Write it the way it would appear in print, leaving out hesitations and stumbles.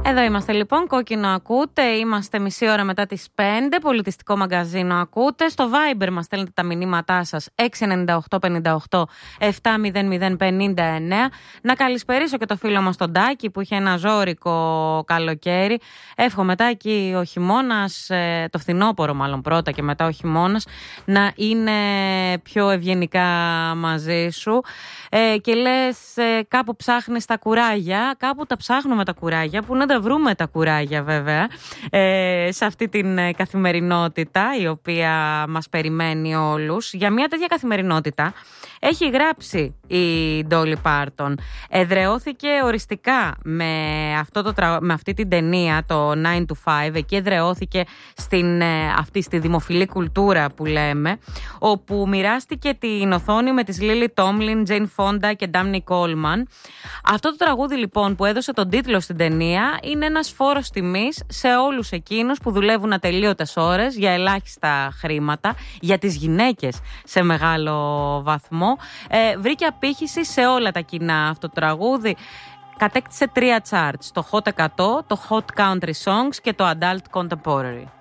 Εδώ είμαστε λοιπόν, Κόκκινο ακούτε, είμαστε μισή ώρα μετά τις 5, πολιτιστικό μαγκαζίνο ακούτε. Στο Viber μας στέλνετε τα μηνύματά σας 69858 70059. Να καλησπερίσω και το φίλο μας τον Τάκη που είχε ένα ζώρικο καλοκαίρι. Εύχομαι Τάκη ο χειμώνας, το φθινόπωρο μάλλον πρώτα και μετά ο χειμώνας, να είναι πιο ευγενικά μαζί σου. Και λες κάπου ψάχνεις τα κουράγια, κάπου τα ψάχνουμε τα κουράγια, που να τα βρούμε τα κουράγια βέβαια σε αυτή την καθημερινότητα η οποία μας περιμένει όλους. Για μια τέτοια καθημερινότητα έχει γράψει η Dolly Parton. Εδραιώθηκε οριστικά με αυτή την ταινία, το 9 to 5. Εκεί εδραιώθηκε αυτή στη δημοφιλή κουλτούρα που λέμε, όπου μοιράστηκε την οθόνη με τις Lily Tomlin, Jane Fonda και Damni Coleman. Αυτό το τραγούδι λοιπόν που έδωσε τον τίτλο στην ταινία είναι ένας φόρος τιμής σε όλους εκείνους που δουλεύουν ατελείωτες ώρες για ελάχιστα χρήματα, για τις γυναίκες σε μεγάλο βαθμό. Βρήκε απήχηση σε όλα τα κοινά αυτό το τραγούδι. Κατέκτησε 3 charts, το Hot 100, το Hot Country Songs και το Adult Contemporary.